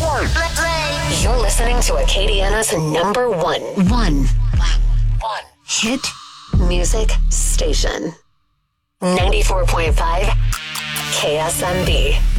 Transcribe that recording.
You're listening to Acadiana's number one hit music station. 94.5 KSMB.